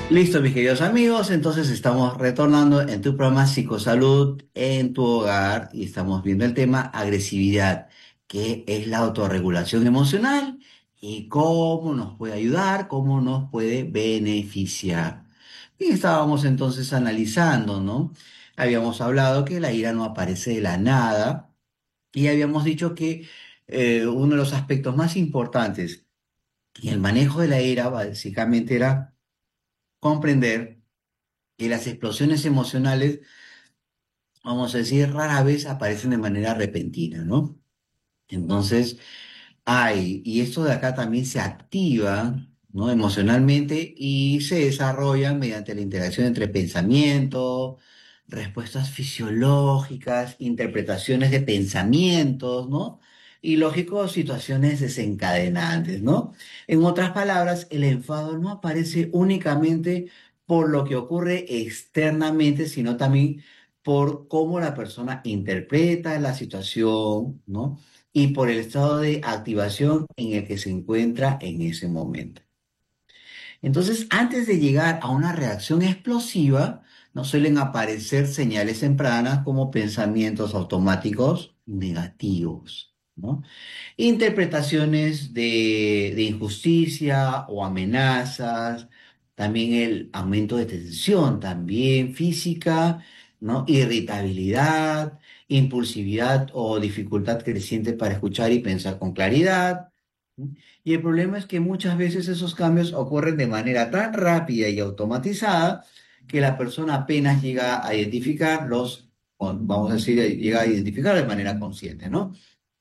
Listo, mis queridos amigos, entonces estamos retornando en tu programa Psicosalud en tu hogar y estamos viendo el tema agresividad, que es la autorregulación emocional y cómo nos puede ayudar, cómo nos puede beneficiar. Y estábamos entonces analizando, ¿no? Habíamos hablado que la ira no aparece de la nada y habíamos dicho que uno de los aspectos más importantes en el manejo de la ira básicamente era comprender que las explosiones emocionales, vamos a decir, rara vez aparecen de manera repentina, ¿no? Entonces, y esto de acá también se activa, ¿no? Emocionalmente y se desarrolla mediante la interacción entre pensamiento, respuestas fisiológicas, interpretaciones de pensamientos, ¿no? Y lógico, situaciones desencadenantes, ¿no? En otras palabras, el enfado no aparece únicamente por lo que ocurre externamente, sino también por cómo la persona interpreta la situación, ¿no? Y por el estado de activación en el que se encuentra en ese momento. Entonces, antes de llegar a una reacción explosiva, nos suelen aparecer señales tempranas como pensamientos automáticos negativos, ¿no? Interpretaciones de injusticia o amenazas, también el aumento de tensión, también física, ¿no? Irritabilidad, impulsividad o dificultad creciente para escuchar y pensar con claridad. ¿Sí? Y el problema es que muchas veces esos cambios ocurren de manera tan rápida y automatizada que la persona apenas llega a identificarlos, o vamos a decir, llega a identificar de manera consciente, ¿no?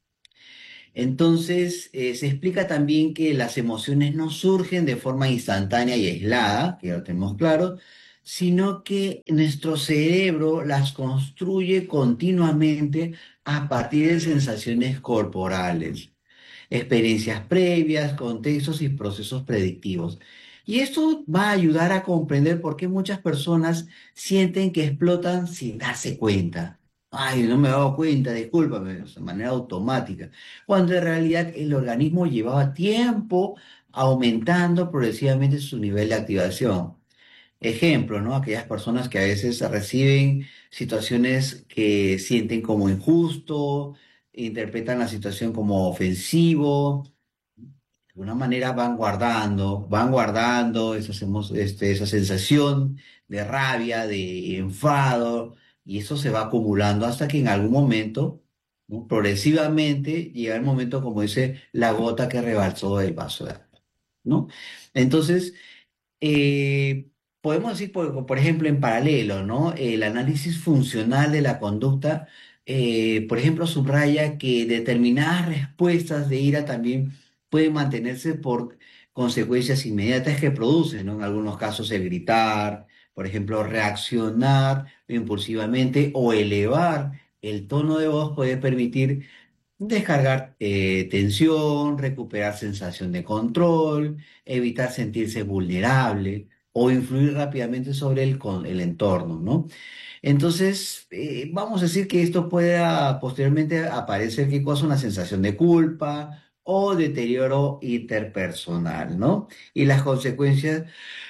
Entonces, se explica también que las emociones no surgen de forma instantánea y aislada, que ya lo tenemos claro, sino que nuestro cerebro las construye continuamente a partir de sensaciones corporales, experiencias previas, contextos y procesos predictivos. Y esto va a ayudar a comprender por qué muchas personas sienten que explotan sin darse cuenta. Ay, no me he dado cuenta, discúlpame, de manera automática. Cuando en realidad el organismo llevaba tiempo aumentando progresivamente su nivel de activación. Ejemplo, ¿no? Aquellas personas que a veces reciben situaciones que sienten como injusto, interpretan la situación como ofensivo, de alguna manera van guardando esa sensación de rabia, de enfado, y eso se va acumulando hasta que en algún momento, ¿no? Progresivamente llega el momento, como dice, la gota que rebalsó el vaso de agua, ¿no? Entonces, podemos decir, por ejemplo, en paralelo, ¿no? El análisis funcional de la conducta, por ejemplo, subraya que determinadas respuestas de ira también pueden mantenerse por consecuencias inmediatas que producen, ¿no? En algunos casos el gritar, por ejemplo, reaccionar impulsivamente o elevar el tono de voz puede permitir descargar tensión, recuperar sensación de control, evitar sentirse vulnerable o influir rápidamente sobre el entorno, ¿no? Entonces, vamos a decir que esto pueda posteriormente aparecer, ¿qué cosa? Una sensación de culpa o deterioro interpersonal, ¿no? Y las consecuencias...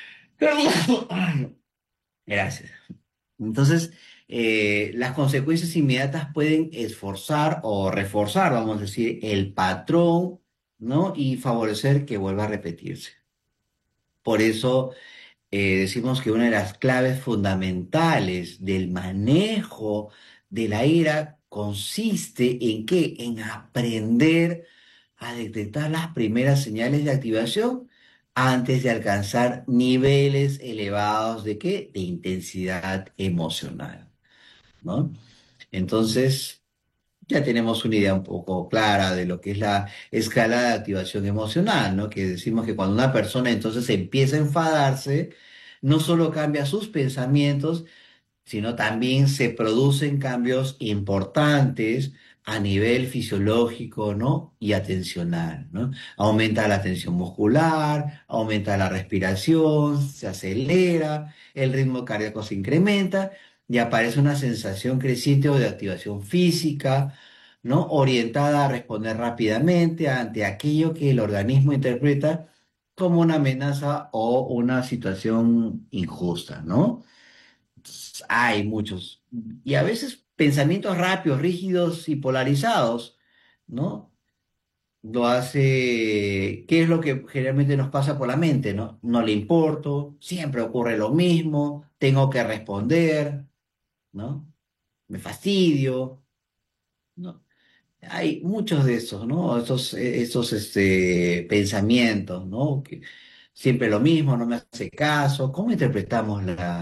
Gracias. Entonces, las consecuencias inmediatas pueden esforzar o reforzar, vamos a decir, el patrón, ¿no? Y favorecer que vuelva a repetirse. Por eso decimos que una de las claves fundamentales del manejo de la ira consiste en qué? En aprender a detectar las primeras señales de activación antes de alcanzar niveles elevados de qué? De intensidad emocional, ¿no? Entonces, ya tenemos una idea un poco clara de lo que es la escala de activación emocional, ¿no? Que decimos que cuando una persona entonces empieza a enfadarse, no solo cambia sus pensamientos, sino también se producen cambios importantes a nivel fisiológico, ¿no? Y atencional, ¿no? Aumenta la tensión muscular, aumenta la respiración, se acelera, el ritmo cardíaco se incrementa y aparece una sensación creciente o de activación física, ¿no? Orientada a responder rápidamente ante aquello que el organismo interpreta como una amenaza o una situación injusta, ¿no? Hay muchos. Y a veces pensamientos rápidos, rígidos y polarizados, ¿no? Lo hace, ¿qué es lo que generalmente nos pasa por la mente, ¿no? No le importo, siempre ocurre lo mismo, tengo que responder, ¿no? Me fastidio, ¿no? Hay muchos de esos, ¿no? Esos pensamientos, ¿no? Que siempre lo mismo, no me hace caso. ¿Cómo interpretamos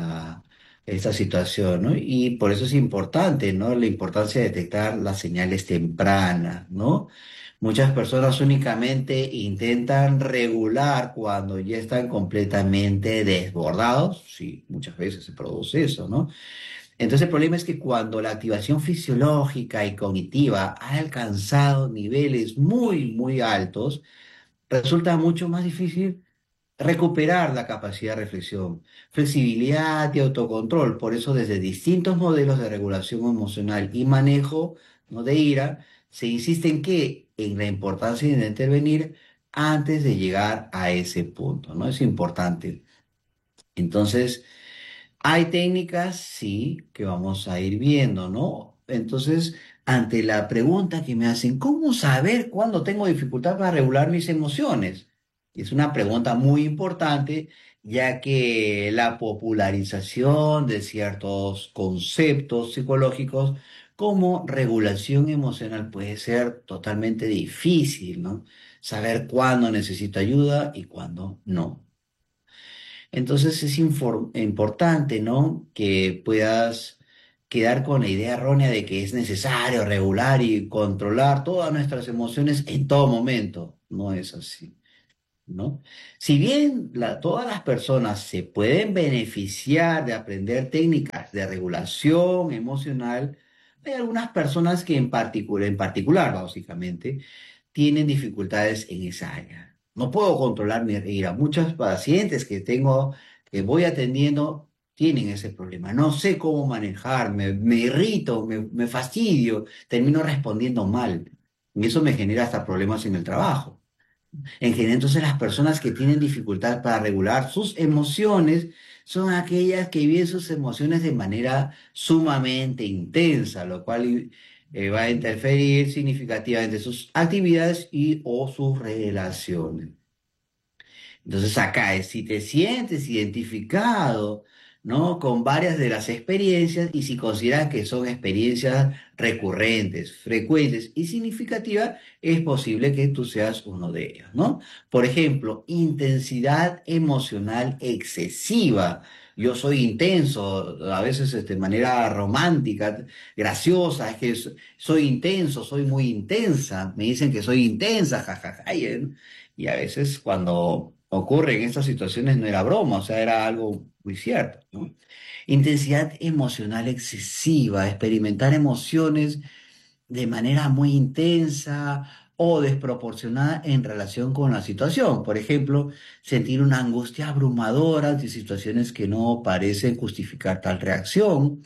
esta situación, ¿no? Y por eso es importante, ¿no? La importancia de detectar las señales tempranas, ¿no? Muchas personas únicamente intentan regular cuando ya están completamente desbordados. Sí, muchas veces se produce eso, ¿no? Entonces el problema es que cuando la activación fisiológica y cognitiva ha alcanzado niveles muy, muy altos, resulta mucho más difícil recuperar la capacidad de reflexión, flexibilidad y autocontrol. Por eso desde distintos modelos de regulación emocional y manejo, ¿no?, de ira, se insiste en que en la importancia de intervenir antes de llegar a ese punto, ¿no? Es importante. Entonces, hay técnicas, sí, que vamos a ir viendo, ¿no? Entonces, ante la pregunta que me hacen, ¿cómo saber cuándo tengo dificultad para regular mis emociones? Es una pregunta muy importante, ya que la popularización de ciertos conceptos psicológicos como regulación emocional puede ser totalmente difícil, ¿no? Saber cuándo necesito ayuda y cuándo no. Entonces es importante, ¿no? Que puedas quedar con la idea errónea de que es necesario regular y controlar todas nuestras emociones en todo momento. No es así, ¿no? Si bien todas las personas se pueden beneficiar de aprender técnicas de regulación emocional, hay algunas personas que en particular, básicamente, tienen dificultades en esa área. No puedo controlar mi ira. Muchos pacientes que tengo, que voy atendiendo, tienen ese problema. No sé cómo manejar, me irrito, me fastidio, termino respondiendo mal. Y eso me genera hasta problemas en el trabajo. En general, entonces las personas que tienen dificultad para regular sus emociones son aquellas que viven sus emociones de manera sumamente intensa, lo cual va a interferir significativamente en sus actividades y o sus relaciones. Entonces acá es si te sientes identificado, ¿no?, con varias de las experiencias y si consideras que son experiencias recurrentes, frecuentes y significativas, es posible que tú seas uno de ellos, ¿no? Por ejemplo, intensidad emocional excesiva. Yo soy intenso, a veces de manera romántica, graciosa, es que soy intenso, soy muy intensa. Me dicen que soy intensa, jajaja. Y a veces cuando ocurren estas situaciones no era broma, o sea, era algo muy cierto, ¿no? Intensidad emocional excesiva, experimentar emociones de manera muy intensa o desproporcionada en relación con la situación. Por ejemplo, sentir una angustia abrumadora ante situaciones que no parecen justificar tal reacción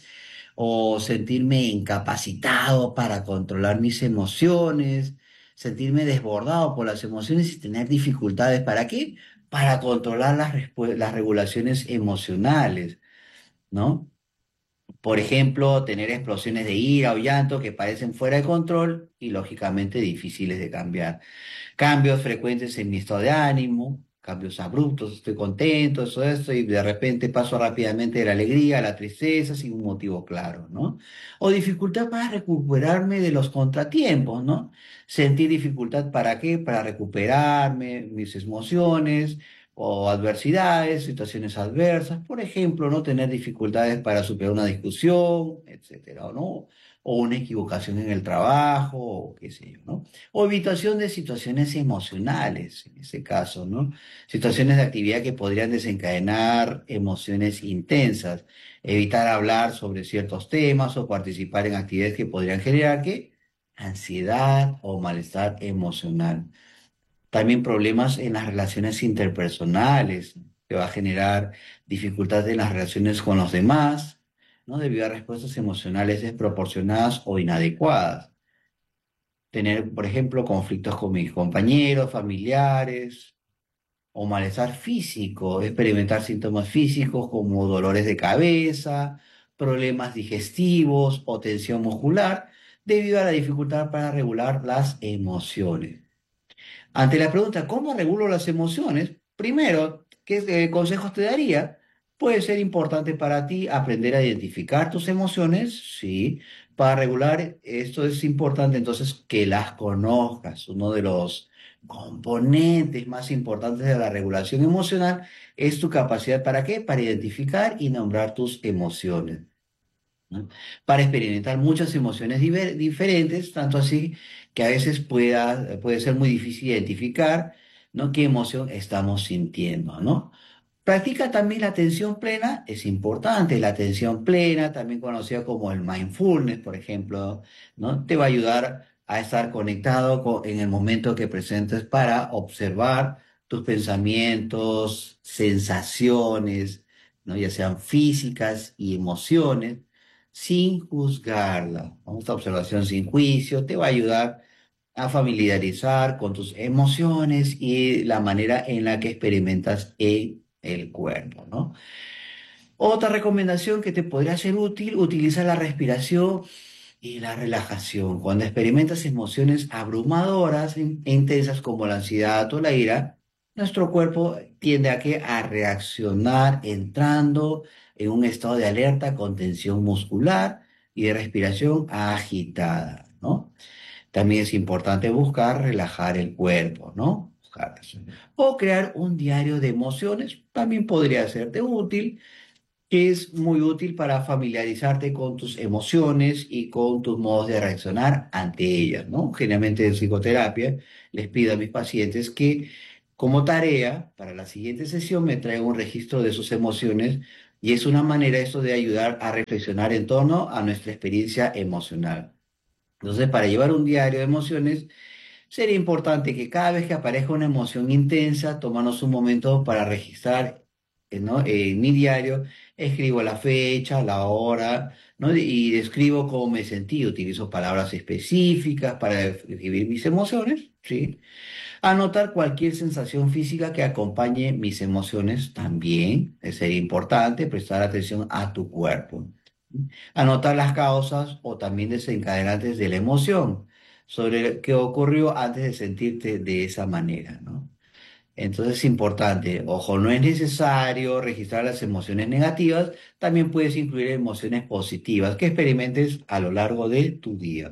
o sentirme incapacitado para controlar mis emociones, sentirme desbordado por las emociones y tener dificultades. ¿Para qué? Para controlar las regulaciones emocionales, ¿no? Por ejemplo, tener explosiones de ira o llanto que parecen fuera de control y lógicamente difíciles de cambiar. Cambios frecuentes en mi estado de ánimo, cambios abruptos, estoy contento, eso, esto, y de repente paso rápidamente de la alegría a la tristeza sin un motivo claro, ¿no? O dificultad para recuperarme de los contratiempos, ¿no? Sentir dificultad para qué, para recuperarme, mis emociones o adversidades, situaciones adversas, por ejemplo, no tener dificultades para superar una discusión, etcétera, ¿o no? O una equivocación en el trabajo, o qué sé yo, ¿no? O evitación de situaciones emocionales, en ese caso, ¿no? Situaciones de actividad que podrían desencadenar emociones intensas. Evitar hablar sobre ciertos temas o participar en actividades que podrían generar, ¿qué? Ansiedad o malestar emocional. También problemas en las relaciones interpersonales, que va a generar dificultades en las relaciones con los demás, ¿no? Debido a respuestas emocionales desproporcionadas o inadecuadas. Tener, por ejemplo, conflictos con mis compañeros, familiares, o malestar físico, experimentar síntomas físicos como dolores de cabeza, problemas digestivos o tensión muscular debido a la dificultad para regular las emociones. Ante la pregunta, ¿cómo regulo las emociones? Primero, ¿qué consejos te daría? Puede ser importante para ti aprender a identificar tus emociones, sí. Para regular esto es importante entonces que las conozcas. Uno de los componentes más importantes de la regulación emocional es tu capacidad ¿para qué? Para identificar y nombrar tus emociones, ¿no? Para experimentar muchas emociones diferentes, tanto así que a veces puede ser muy difícil identificar, ¿no? qué emoción estamos sintiendo, ¿no? Practica también la atención plena, es importante. La atención plena, también conocida como el mindfulness, por ejemplo, ¿no? Te va a ayudar a estar conectado en el momento que presentes para observar tus pensamientos, sensaciones, ¿no? Ya sean físicas y emociones, sin juzgarla, ¿no? Esta observación sin juicio te va a ayudar a familiarizar con tus emociones y la manera en la que experimentas en el cuerpo, ¿no? Otra recomendación que te podría ser útil, utiliza la respiración y la relajación. Cuando experimentas emociones abrumadoras e intensas como la ansiedad o la ira, nuestro cuerpo tiende a reaccionar entrando en un estado de alerta con tensión muscular y de respiración agitada, ¿no? También es importante buscar relajar el cuerpo, ¿no? Buscar eso. O crear un diario de emociones, también podría serte útil, que es muy útil para familiarizarte con tus emociones y con tus modos de reaccionar ante ellas, ¿no? Generalmente en psicoterapia les pido a mis pacientes que como tarea para la siguiente sesión me traigan un registro de sus emociones y es una manera eso de ayudar a reflexionar en torno a nuestra experiencia emocional. Entonces, para llevar un diario de emociones, sería importante que cada vez que aparezca una emoción intensa, tomarnos un momento para registrar, ¿no? En mi diario, escribo la fecha, la hora, ¿no? Y describo cómo me sentí. Utilizo palabras específicas para describir mis emociones, ¿sí? Anotar cualquier sensación física que acompañe mis emociones también. Sería importante prestar atención a tu cuerpo. Anotar las causas o también desencadenantes de la emoción sobre qué ocurrió antes de sentirte de esa manera, ¿no? Entonces es importante, ojo, no es necesario registrar las emociones negativas, también puedes incluir emociones positivas que experimentes a lo largo de tu día.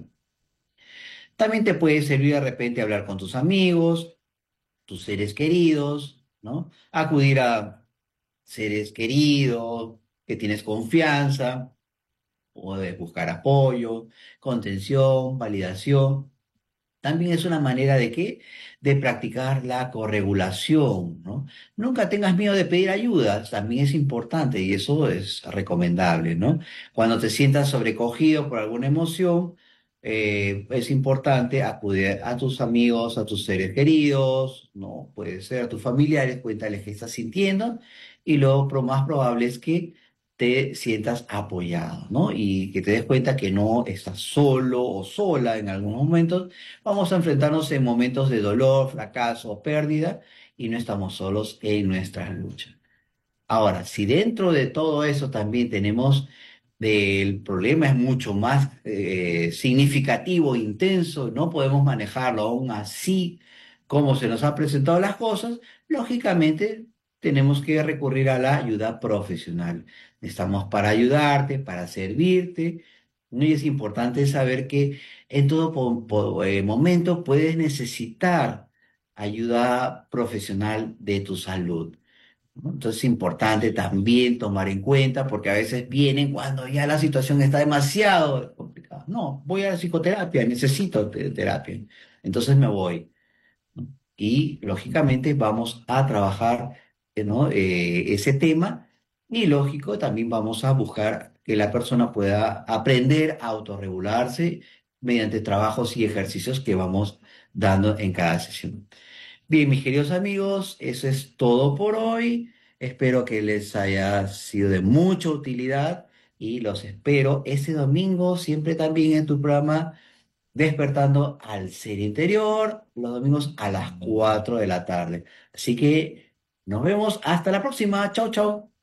También te puede servir de repente hablar con tus amigos, tus seres queridos, ¿no? Acudir a seres queridos que tienes confianza, puedes buscar apoyo, contención, validación. También es una manera de qué, de practicar la corregulación, ¿no? Nunca tengas miedo de pedir ayuda, también es importante y eso es recomendable, ¿no? Cuando te sientas sobrecogido por alguna emoción, es importante acudir a tus amigos, a tus seres queridos, ¿no? Puede ser a tus familiares, cuéntales qué estás sintiendo y lo más probable es que te sientas apoyado, ¿no? Y que te des cuenta que no estás solo o sola en algunos momentos. Vamos a enfrentarnos en momentos de dolor, fracaso o pérdida y no estamos solos en nuestras luchas. Ahora, si dentro de todo eso también tenemos el problema es mucho más significativo, intenso, no podemos manejarlo aún así como se nos han presentado las cosas, lógicamente tenemos que recurrir a la ayuda profesional. Estamos para ayudarte, para servirte, ¿no? Y es importante saber que en todo momento puedes necesitar ayuda profesional de tu salud, ¿no? Entonces es importante también tomar en cuenta porque a veces vienen cuando ya la situación está demasiado complicada. No, voy a la psicoterapia, necesito terapia. Entonces me voy, ¿no? Y lógicamente vamos a trabajar, ¿no? Ese tema y lógico también vamos a buscar que la persona pueda aprender a autorregularse mediante trabajos y ejercicios que vamos dando en cada sesión. Bien, mis queridos amigos, eso es todo por hoy. Espero que les haya sido de mucha utilidad y los espero ese domingo, siempre también en tu programa Despertando al Ser Interior, los domingos a las 4 de la tarde. Así que Nos vemos hasta la próxima. Chau, chau.